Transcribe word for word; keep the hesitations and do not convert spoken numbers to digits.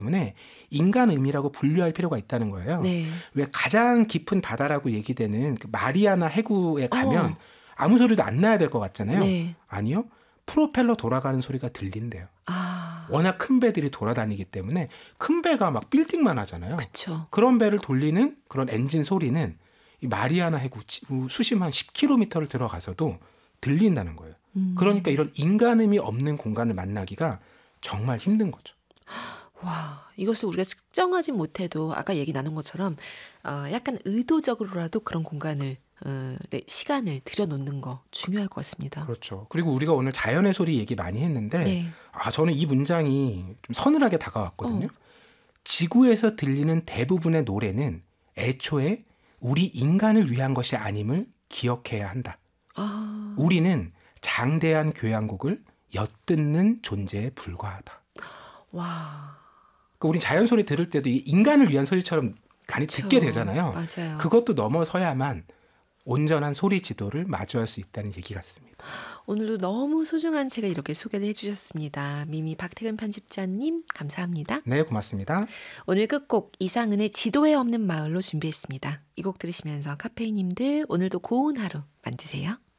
때문에 인간음이라고 분류할 필요가 있다는 거예요. 네. 왜 가장 깊은 바다라고 얘기되는 그 마리아나 해구에 가면 어. 아무 소리도 안 나야 될 것 같잖아요. 네. 아니요. 프로펠러 돌아가는 소리가 들린대요. 아. 워낙 큰 배들이 돌아다니기 때문에 큰 배가 막 빌딩만 하잖아요. 그쵸. 그런 배를 돌리는 그런 엔진 소리는 이 마리아나 해구 수심 한 십 킬로미터를 들어가서도 들린다는 거예요. 음. 그러니까 이런 인간음이 없는 공간을 만나기가 정말 힘든 거죠. 와, 이것을 우리가 측정하지 못해도 아까 얘기 나눈 것처럼 어, 약간 의도적으로라도 그런 공간을 어, 네, 시간을 들여놓는 거 중요할 것 같습니다. 그렇죠. 그리고 우리가 오늘 자연의 소리 얘기 많이 했는데 네. 아 저는 이 문장이 좀 서늘하게 다가왔거든요. 어. 지구에서 들리는 대부분의 노래는 애초에 우리 인간을 위한 것이 아님을 기억해야 한다. 아. 우리는 장대한 교향곡을 엿듣는 존재에 불과하다. 와. 그러니까 우리 자연 소리 들을 때도 이 인간을 위한 소리처럼 간이 그쵸. 듣게 되잖아요. 맞아요. 그것도 넘어서야만 온전한 소리 지도를 마주할 수 있다는 얘기 같습니다. 오늘도 너무 소중한 책을 이렇게 소개를 해주셨습니다. 미미 박태근 편집자님 감사합니다. 네, 고맙습니다. 오늘 끝곡 이상은의 지도에 없는 마을로 준비했습니다. 이 곡 들으시면서 카페인님들 오늘도 고운 하루 만드세요.